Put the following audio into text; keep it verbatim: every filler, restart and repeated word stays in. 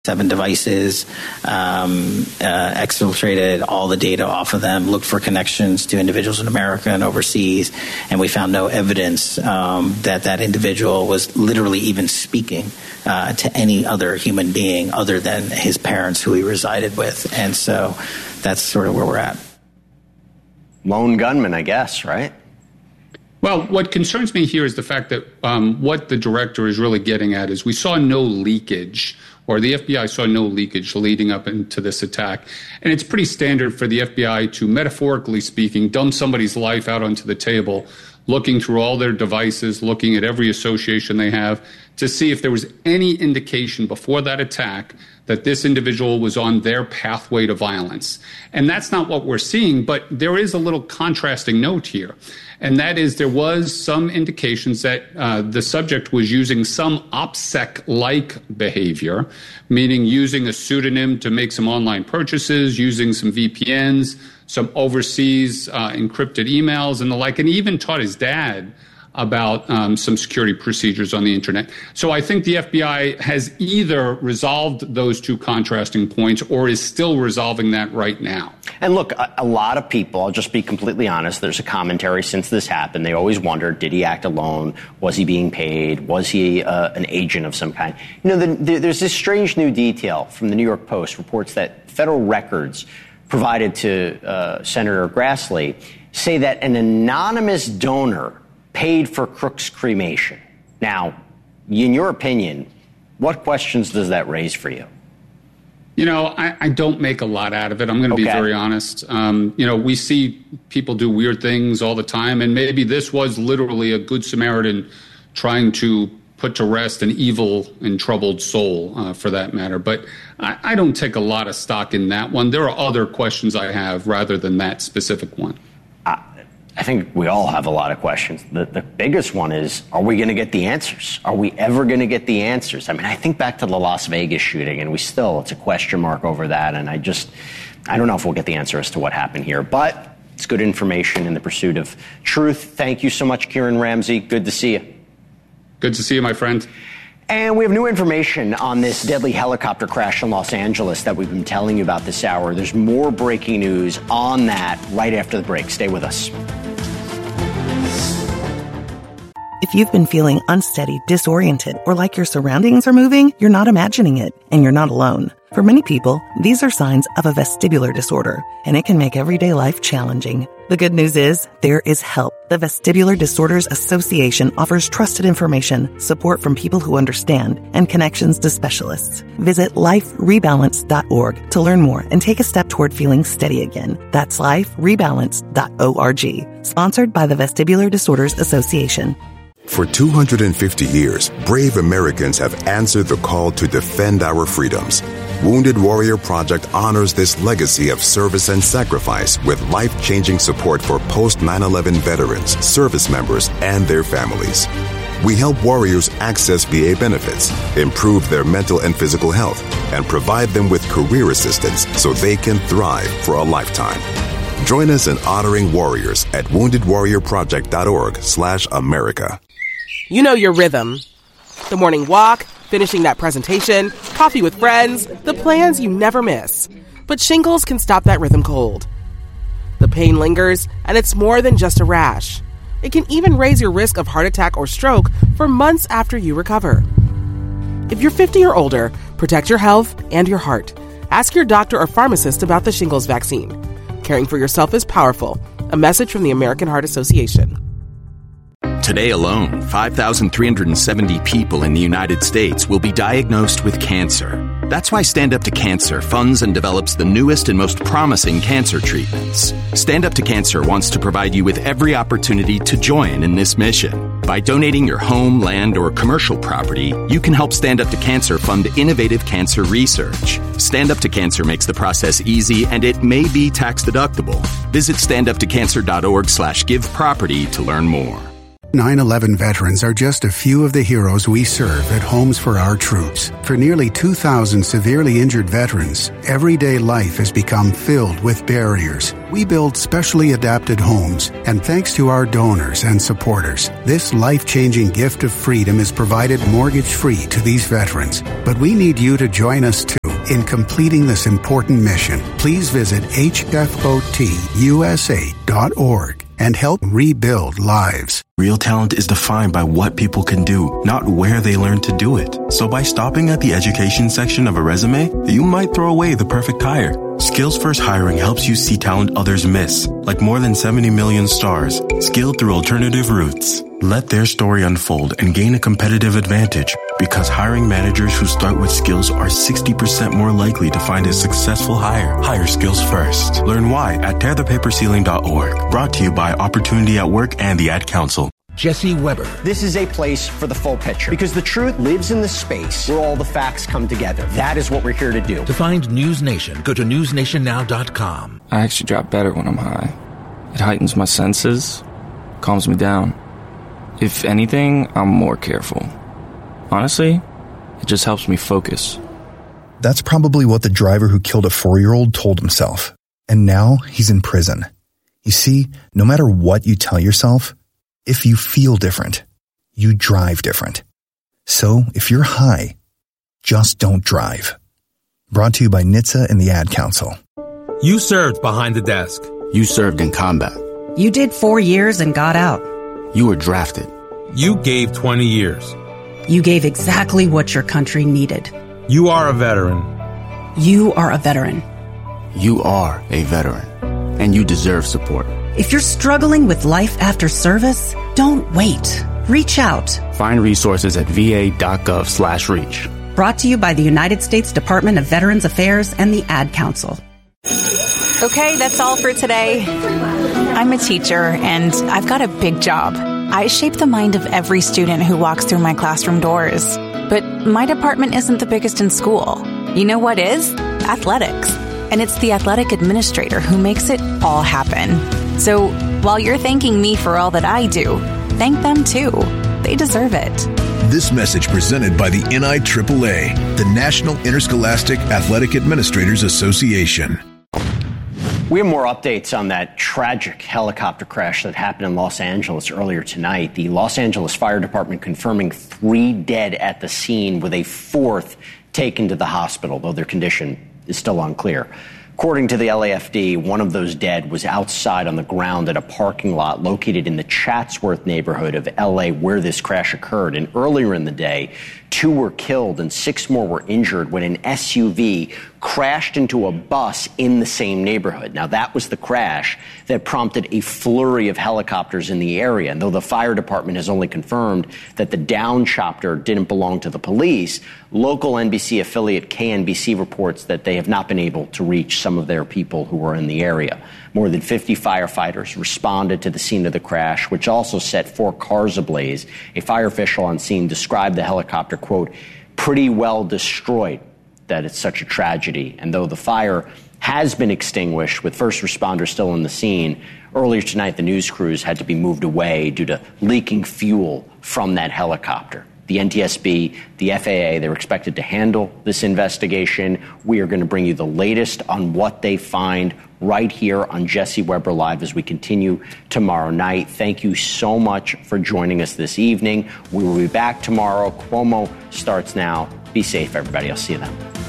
seven devices, um, uh, exfiltrated all the data off of them, looked for connections to individuals in America and overseas, and we found no evidence um, that that individual was literally even speaking uh, to any other human being other than his parents who he resided with. And so that's sort of where we're at. Lone gunman, I guess, right? Well, what concerns me here is the fact that um, what the director is really getting at is we saw no leakage, or the F B I saw no leakage leading up into this attack. And it's pretty standard for the F B I to, metaphorically speaking, dump somebody's life out onto the table, looking through all their devices, looking at every association they have, to see if there was any indication before that attack that this individual was on their pathway to violence. And that's not what we're seeing, but there is a little contrasting note here. And that is there was some indications that uh, the subject was using some OPSEC-like behavior, meaning using a pseudonym to make some online purchases, using some V P Ns, some overseas uh, encrypted emails and the like, and he even taught his dad about um, some security procedures on the internet. So I think the F B I has either resolved those two contrasting points or is still resolving that right now. And look, a, a lot of people, I'll just be completely honest, there's a commentary since this happened. They always wondered, did he act alone? Was he being paid? Was he uh, an agent of some kind? You know, the, the, there's this strange new detail from the New York Post, reports that federal records provided to uh, Senator Grassley say that an anonymous donor paid for Crook's cremation. Now, in your opinion, what questions does that raise for you? You know, I, I don't make a lot out of it. I'm going to okay. be very honest. Um, you know, we see people do weird things all the time, and maybe this was literally a good Samaritan trying to put to rest an evil and troubled soul, uh, for that matter. But I, I don't take a lot of stock in that one. There are other questions I have rather than that specific one. I think we all have a lot of questions. The, the biggest one is, are we going to get the answers? Are we ever going to get the answers? I mean, I think back to the Las Vegas shooting, and we still, it's a question mark over that. And I just, I don't know if we'll get the answer as to what happened here. But it's good information in the pursuit of truth. Thank you so much, Kieran Ramsey. Good to see you. Good to see you, my friend. And we have new information on this deadly helicopter crash in Los Angeles that we've been telling you about this hour. There's more breaking news on that right after the break. Stay with us. If you've been feeling unsteady, disoriented, or like your surroundings are moving, you're not imagining it, and you're not alone. For many people, these are signs of a vestibular disorder, and it can make everyday life challenging. The good news is, there is help. The Vestibular Disorders Association offers trusted information, support from people who understand, and connections to specialists. Visit life rebalance dot org to learn more and take a step toward feeling steady again. That's life rebalance dot org. Sponsored by the Vestibular Disorders Association. For two hundred fifty years, brave Americans have answered the call to defend our freedoms. Wounded Warrior Project honors this legacy of service and sacrifice with life-changing support for post nine eleven veterans, service members, and their families. We help warriors access V A benefits, improve their mental and physical health, and provide them with career assistance so they can thrive for a lifetime. Join us in honoring warriors at wounded warrior project dot org slash America. You know your rhythm. The morning walk, finishing that presentation, coffee with friends, the plans you never miss. But shingles can stop that rhythm cold. The pain lingers, and it's more than just a rash. It can even raise your risk of heart attack or stroke for months after you recover. If you're fifty or older, protect your health and your heart. Ask your doctor or pharmacist about the shingles vaccine. Caring for yourself is powerful. A message from the American Heart Association. Today alone, five thousand three hundred seventy people in the United States will be diagnosed with cancer. That's why Stand Up to Cancer funds and develops the newest and most promising cancer treatments. Stand Up to Cancer wants to provide you with every opportunity to join in this mission. By donating your home, land, or commercial property, you can help Stand Up to Cancer fund innovative cancer research. Stand Up to Cancer makes the process easy, and it may be tax deductible. Visit stand up to cancer dot org slash give property to learn more. nine eleven veterans are just a few of the heroes we serve at Homes for Our Troops. For nearly two thousand severely injured veterans, everyday life has become filled with barriers. We build specially adapted homes, and thanks to our donors and supporters, this life-changing gift of freedom is provided mortgage-free to these veterans. But we need you to join us too in completing this important mission. Please visit H F O T U S A dot org and help rebuild lives. Real talent is defined by what people can do, not where they learn to do it. So by stopping at the education section of a resume, you might throw away the perfect hire. Skills First Hiring helps you see talent others miss, like more than seventy million stars, skilled through alternative routes. Let their story unfold and gain a competitive advantage, because hiring managers who start with skills are sixty percent more likely to find a successful hire. Hire skills first. Learn why at tear the paper ceiling dot org. Brought to you by Opportunity at Work and the Ad Council. Jesse Weber. This is a place for the full picture, because the truth lives in the space where all the facts come together. That is what we're here to do. To find News Nation, go to news nation now dot com. I actually drop better when I'm high. It heightens my senses, calms me down. If anything, I'm more careful. Honestly, it just helps me focus. That's probably what the driver who killed a four-year-old told himself. And now he's in prison. You see, no matter what you tell yourself, if you feel different, you drive different. So if you're high, just don't drive. Brought to you by N H T S A and the Ad Council. You served behind the desk. You served in combat. You did four years and got out. You were drafted. You gave twenty years. You gave exactly what your country needed. You are a veteran. You are a veteran. You are a veteran, and you deserve support. If you're struggling with life after service, don't wait. Reach out. Find resources at v a dot gov slash reach. Brought to you by the United States Department of Veterans Affairs and the Ad Council. Okay, that's all for today. I'm a teacher, and I've got a big job. I shape the mind of every student who walks through my classroom doors. But my department isn't the biggest in school. You know what is? Athletics. And it's the athletic administrator who makes it all happen. So while you're thanking me for all that I do, thank them too. They deserve it. This message presented by the N I triple A, the National Interscholastic Athletic Administrators Association. We have more updates on that tragic helicopter crash that happened in Los Angeles earlier tonight. The Los Angeles Fire Department confirming three dead at the scene, with a fourth taken to the hospital, though their condition is still unclear. According to the L A F D, one of those dead was outside on the ground at a parking lot located in the Chatsworth neighborhood of L A, where this crash occurred. And earlier in the day, two were killed and six more were injured when an S U V crashed into a bus in the same neighborhood. Now, that was the crash that prompted a flurry of helicopters in the area. And though the fire department has only confirmed that the down chopper didn't belong to the police, local N B C affiliate K N B C reports that they have not been able to reach some of their people who were in the area. More than fifty firefighters responded to the scene of the crash, which also set four cars ablaze. A fire official on scene described the helicopter, quote, pretty well destroyed, that it's such a tragedy. And though the fire has been extinguished, with first responders still on the scene, earlier tonight the news crews had to be moved away due to leaking fuel from that helicopter. The N T S B, the F A A, they're expected to handle this investigation. We are going to bring you the latest on what they find right here on Jesse Weber Live as we continue tomorrow night. Thank you so much for joining us this evening. We will be back tomorrow. Cuomo starts now. Be safe, everybody. I'll see you then.